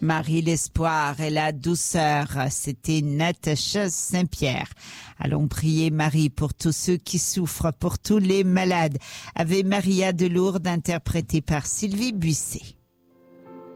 Marie l'espoir et la douceur, c'était Natacha Saint-Pierre. Allons prier Marie pour tous ceux qui souffrent, pour tous les malades. Ave Maria de Lourdes, interprété par Sylvie Buisset.